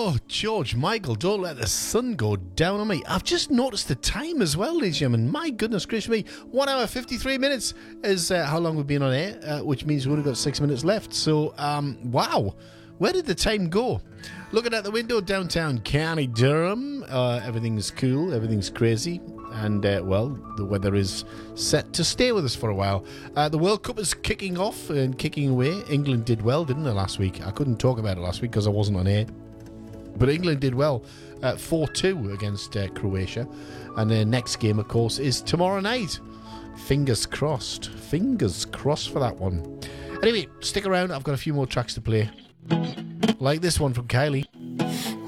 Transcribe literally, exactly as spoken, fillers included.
Oh, George Michael, don't let the sun go down on me. I've just noticed the time as well, ladies and gentlemen. My goodness gracious me. one hour, fifty-three minutes is uh, how long we've been on air, uh, which means we've only got six minutes left. So, um, wow. Where did the time go? Looking out the window, downtown County Durham. Uh, everything's cool. Everything's crazy. And, uh, well, the weather is set to stay with us for a while. Uh, the World Cup is kicking off and kicking away. England did well, didn't they, last week? I couldn't talk about it last week because I wasn't on air. But England did well. Uh, four two against uh, Croatia. And their next game, of course, is tomorrow night. Fingers crossed. Fingers crossed for that one. Anyway, stick around. I've got a few more tracks to play. Like this one from Kylie.